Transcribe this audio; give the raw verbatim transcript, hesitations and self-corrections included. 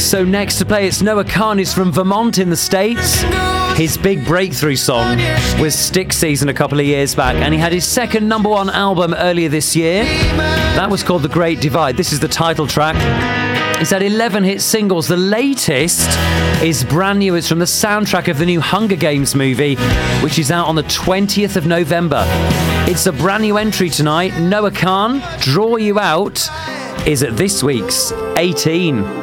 So next to play, it's Noah Kahan, who's from Vermont in the States. His big breakthrough song was Stick Season a couple of years back, and he had his second number one album earlier this year. That was called The Great Divide. This is the title track. He's had eleven hit singles. The latest is brand new. It's from the soundtrack of the new Hunger Games movie, which is out on the twentieth of November. It's a brand new entry tonight. Noah Kahan, Draw You Out, is at this week's eighteen.